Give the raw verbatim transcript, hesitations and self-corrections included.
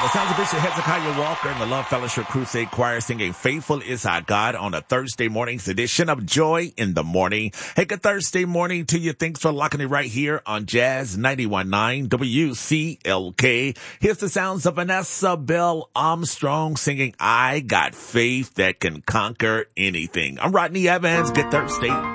The sounds of Bishop Hezekiah Walker and the Love Fellowship Crusade Choir singing Faithful is Our God on a Thursday morning's edition of Joy in the Morning. Hey, good Thursday morning to you. Thanks for locking it right here on Jazz ninety-one point nine W C L K. Here's the sounds of Vanessa Bell Armstrong singing I Got Faith That Can Conquer Anything. I'm Rodney Evans. Good Thursday.